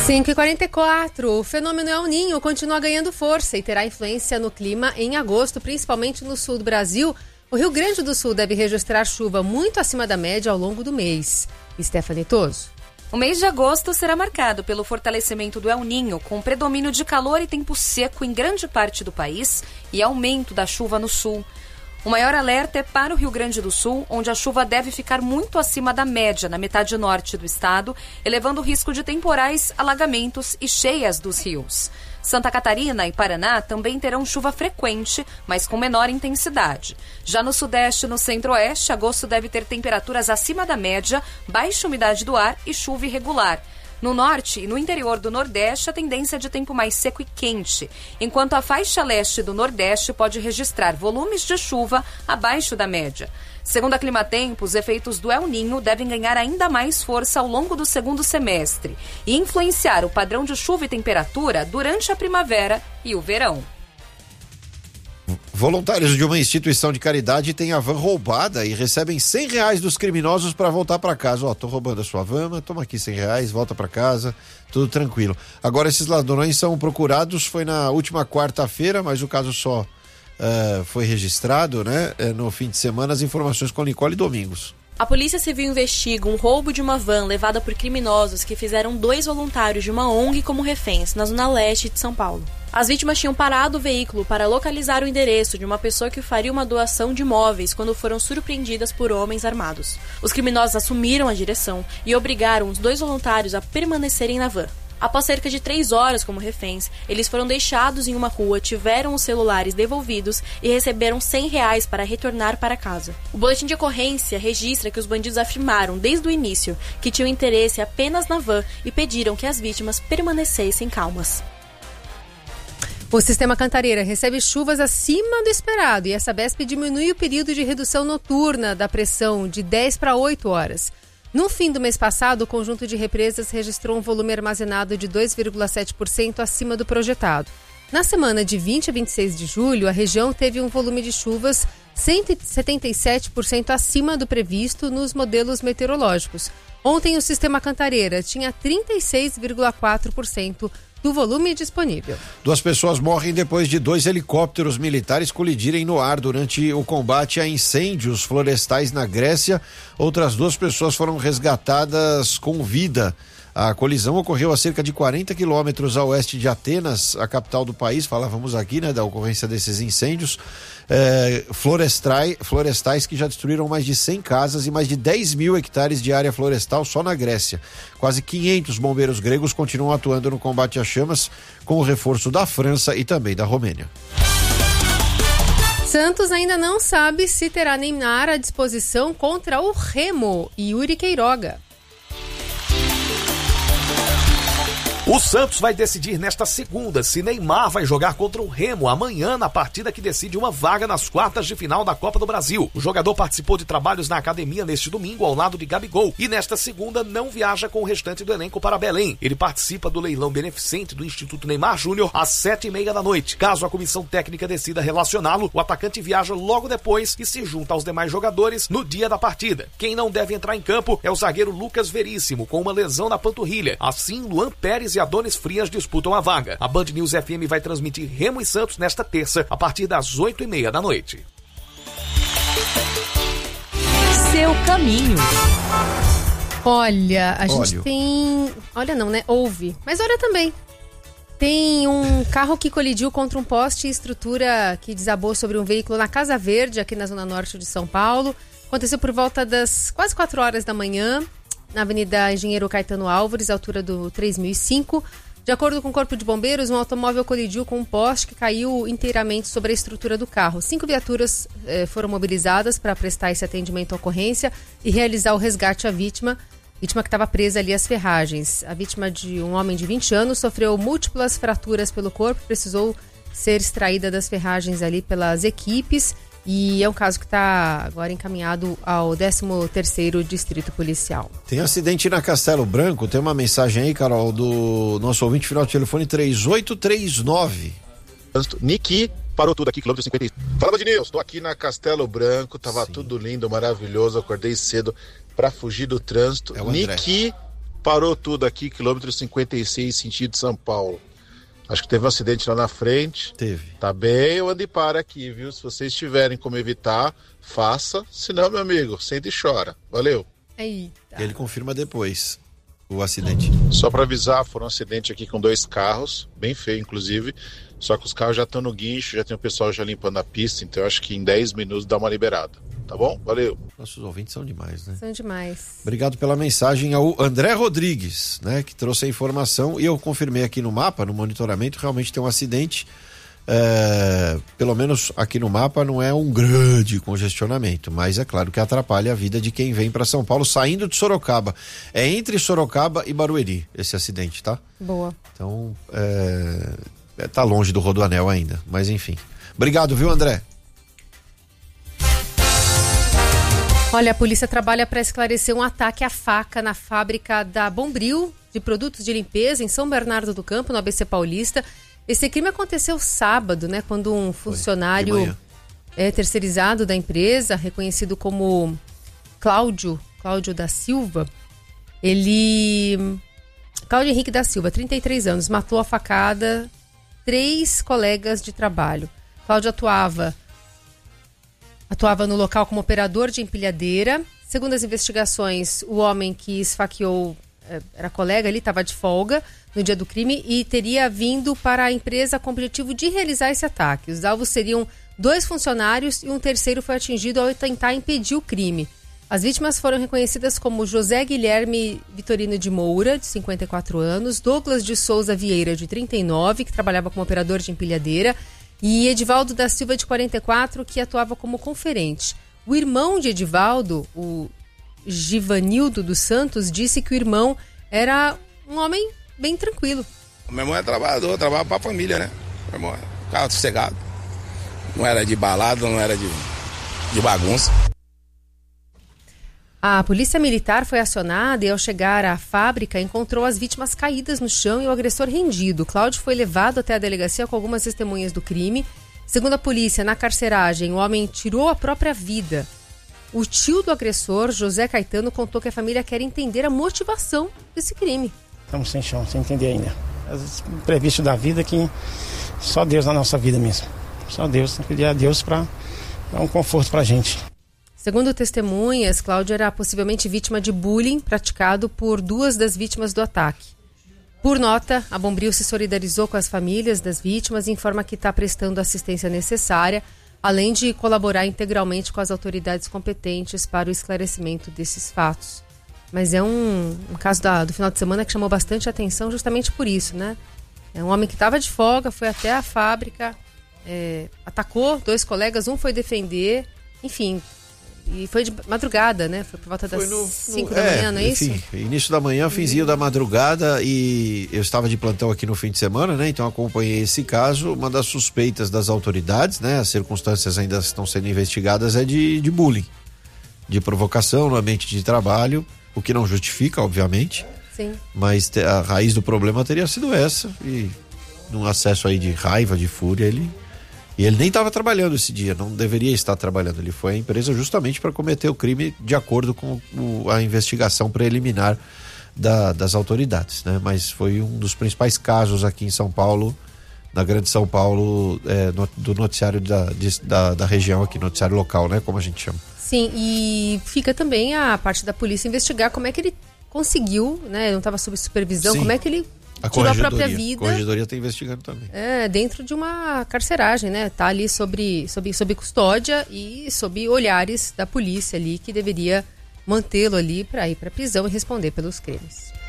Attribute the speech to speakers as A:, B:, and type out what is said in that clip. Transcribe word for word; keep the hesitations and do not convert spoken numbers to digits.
A: cinco e quarenta e quatro, o fenômeno El Niño continua ganhando força e terá influência no clima em agosto, principalmente no sul do Brasil. O Rio Grande do Sul deve registrar chuva muito acima da média ao longo do mês. Stephanie Toso.
B: O mês de agosto será marcado pelo fortalecimento do El Niño, com predomínio de calor e tempo seco em grande parte do país e aumento da chuva no sul. O maior alerta é para o Rio Grande do Sul, onde a chuva deve ficar muito acima da média na metade norte do estado, elevando o risco de temporais, alagamentos e cheias dos rios. Santa Catarina e Paraná também terão chuva frequente, mas com menor intensidade. Já no sudeste e no centro-oeste, agosto deve ter temperaturas acima da média, baixa umidade do ar e chuva irregular. No norte e no interior do Nordeste, a tendência é de tempo mais seco e quente, enquanto a faixa leste do Nordeste pode registrar volumes de chuva abaixo da média. Segundo a Climatempo, os efeitos do El Niño devem ganhar ainda mais força ao longo do segundo semestre e influenciar o padrão de chuva e temperatura durante a primavera e o verão.
C: Voluntários de uma instituição de caridade têm a van roubada e recebem cem reais dos criminosos para voltar para casa. Ó, tô roubando a sua van, toma aqui cem reais, volta para casa, tudo tranquilo. Agora esses ladrões são procurados, foi na última quarta-feira, mas o caso só uh, foi registrado, né? No fim de semana, as informações com Nicole Domingos.
D: A Polícia Civil investiga um roubo de uma van levada por criminosos que fizeram dois voluntários de uma O N G como reféns na zona leste de São Paulo. As vítimas tinham parado o veículo para localizar o endereço de uma pessoa que faria uma doação de imóveis quando foram surpreendidas por homens armados. Os criminosos assumiram a direção e obrigaram os dois voluntários a permanecerem na van. Após cerca de três horas como reféns, eles foram deixados em uma rua, tiveram os celulares devolvidos e receberam cem reais para retornar para casa. O boletim de ocorrência registra que os bandidos afirmaram desde o início que tinham interesse apenas na van e pediram que as vítimas permanecessem calmas.
A: O Sistema Cantareira recebe chuvas acima do esperado e a Sabesp diminui o período de redução noturna da pressão de dez para oito horas. No fim do mês passado, o conjunto de represas registrou um volume armazenado de dois vírgula sete por cento acima do projetado. Na semana de vinte a vinte e seis de julho, a região teve um volume de chuvas cento e setenta e sete por cento acima do previsto nos modelos meteorológicos. Ontem, o Sistema Cantareira tinha trinta e seis vírgula quatro por cento do volume disponível.
C: Duas pessoas morrem depois de dois helicópteros militares colidirem no ar durante o combate a incêndios florestais na Grécia. Outras duas pessoas foram resgatadas com vida. A colisão ocorreu a cerca de quarenta quilômetros a oeste de Atenas, a capital do país. Falávamos aqui, né, da ocorrência desses incêndios é, florestais, florestais que já destruíram mais de cem casas e mais de dez mil hectares de área florestal só na Grécia. Quase quinhentos bombeiros gregos continuam atuando no combate às chamas, com o reforço da França e também da Romênia.
A: Santos ainda não sabe se terá Neymar à disposição contra o Remo e Yuri Queiroga.
E: O Santos vai decidir nesta segunda se Neymar vai jogar contra o Remo amanhã na partida que decide uma vaga nas quartas de final da Copa do Brasil. O jogador participou de trabalhos na academia neste domingo ao lado de Gabigol e nesta segunda não viaja com o restante do elenco para Belém. Ele participa do leilão beneficente do Instituto Neymar Júnior às sete e meia da noite. Caso a comissão técnica decida relacioná-lo, o atacante viaja logo depois e se junta aos demais jogadores no dia da partida. Quem não deve entrar em campo é o zagueiro Lucas Veríssimo, com uma lesão na panturrilha. Assim, Luan Pérez e Adonis Frias disputam a vaga. A Band News F M vai transmitir Remo e Santos nesta terça, a partir das oito e meia da noite.
B: Seu caminho.
A: Olha, a
C: Óleo.
A: gente tem... Olha não, né? Ouve. Mas olha também. Tem um carro que colidiu contra um poste e estrutura que desabou sobre um veículo na Casa Verde, aqui na zona norte de São Paulo. Aconteceu por volta das quase quatro horas da manhã, na Avenida Engenheiro Caetano Álvares, altura do três mil e cinco. De acordo com o Corpo de Bombeiros, um automóvel colidiu com um poste que caiu inteiramente sobre a estrutura do carro. Cinco viaturas eh, foram mobilizadas para prestar esse atendimento à ocorrência e realizar o resgate à vítima, vítima que estava presa ali às ferragens. A vítima, de um homem de vinte anos, sofreu múltiplas fraturas pelo corpo, precisou ser extraída das ferragens ali pelas equipes. E é um caso que está agora encaminhado ao décimo terceiro Distrito Policial.
C: Tem acidente na Castelo Branco, tem uma mensagem aí, Carol, do nosso ouvinte, final do telefone três oito três nove.
F: Niki parou tudo aqui, quilômetro cinquenta e cinco. Fala, Badinilson, tô aqui na Castelo Branco, tava Sim. tudo lindo, maravilhoso, acordei cedo pra fugir do trânsito.
C: É o
F: Niki Parou tudo aqui, quilômetro cinquenta e seis, sentido São Paulo. Acho que teve um acidente lá na frente.
C: Teve.
F: Tá bem, eu ando e para aqui, viu? Se vocês tiverem como evitar, faça. Senão, meu amigo, senta e chora. Valeu.
A: Eita.
C: Ele confirma depois o acidente.
F: Só para avisar, foram um acidente aqui com dois carros, bem feio inclusive, só que os carros já estão no guincho, já tem o pessoal já limpando a pista, então eu acho que em dez minutos dá uma liberada, tá bom? Valeu.
C: Nossos ouvintes são demais, né?
A: São demais.
C: Obrigado pela mensagem ao André Rodrigues, né, que trouxe a informação e eu confirmei aqui no mapa, no monitoramento, realmente tem um acidente. É, pelo menos aqui no mapa não é um grande congestionamento, mas é claro que atrapalha a vida de quem vem para São Paulo saindo de Sorocaba. É entre Sorocaba e Barueri esse acidente, tá?
A: Boa.
C: Então é, é, tá longe do Rodoanel ainda, mas enfim. Obrigado, viu, André?
A: Olha, a polícia trabalha para esclarecer um ataque à faca na fábrica da Bombril de produtos de limpeza em São Bernardo do Campo, no A B C Paulista. Esse crime aconteceu sábado, né? Quando um funcionário é, terceirizado da empresa, reconhecido como Cláudio, Cláudio da Silva, ele... Cláudio Henrique da Silva, trinta e três anos, matou a facada três colegas de trabalho. Cláudio atuava, atuava no local como operador de empilhadeira. Segundo as investigações, o homem que esfaqueou era colega, ele estava de folga no dia do crime e teria vindo para a empresa com o objetivo de realizar esse ataque. Os alvos seriam dois funcionários e um terceiro foi atingido ao tentar impedir o crime. As vítimas foram reconhecidas como José Guilherme Vitorino de Moura, de cinquenta e quatro anos, Douglas de Souza Vieira, de trinta e nove, que trabalhava como operador de empilhadeira, e Edivaldo da Silva, de quarenta e quatro, que atuava como conferente. O irmão de Edivaldo, o Givanildo dos Santos, disse que o irmão era um homem bem tranquilo.
G: O meu irmão é trabalhador, trabalha para a família, né? Meu irmão é carro sossegado. Não era de balada, não era de, de bagunça.
A: A polícia militar foi acionada e, ao chegar à fábrica, encontrou as vítimas caídas no chão e o agressor rendido. Cláudio foi levado até a delegacia com algumas testemunhas do crime. Segundo a polícia, na carceragem, o homem tirou a própria vida. O tio do agressor, José Caetano, contou que a família quer entender a motivação desse crime.
H: Estamos sem chão, sem entender ainda. Os imprevistos da vida que só Deus na nossa vida mesmo. Só Deus, tem que pedir a Deus para dar um conforto para a gente.
A: Segundo testemunhas, Cláudio era possivelmente vítima de bullying praticado por duas das vítimas do ataque. Por nota, a Bombril se solidarizou com as famílias das vítimas e informa que está prestando a assistência necessária, além de colaborar integralmente com as autoridades competentes para o esclarecimento desses fatos. Mas é um, um caso da, do final de semana que chamou bastante atenção justamente por isso, né? É um homem que estava de folga, foi até a fábrica, é, atacou dois colegas, um foi defender, enfim, e foi de madrugada, né? Foi por volta das cinco da manhã, não é
C: enfim,
A: isso?
C: Início da manhã, finzinho da madrugada, e eu estava de plantão aqui no fim de semana, né? Então acompanhei esse caso. Uma das suspeitas das autoridades, né? As circunstâncias ainda estão sendo investigadas, é de, de bullying, de provocação no ambiente de trabalho, o que não justifica, obviamente.
A: Sim. Mas
C: a raiz do problema teria sido essa, e num acesso aí de raiva, de fúria, ele... E ele nem estava trabalhando esse dia, não deveria estar trabalhando. Ele foi à empresa justamente para cometer o crime de acordo com o, a investigação preliminar da, das autoridades, né? Mas foi um dos principais casos aqui em São Paulo, na Grande São Paulo, é, no, do noticiário da, de, da, da região aqui, noticiário local, né? Como a gente chama.
A: Sim, e fica também a parte da polícia investigar como é que ele conseguiu, né? Não estava sob supervisão, Sim. como é que ele...
C: A
A: tirou a própria vida.
C: A corregedoria está investigando também.
A: É, dentro de uma carceragem, né? Tá ali sobre, sobre, sob custódia e sob olhares da polícia ali, que deveria mantê-lo ali para ir para prisão e responder pelos crimes.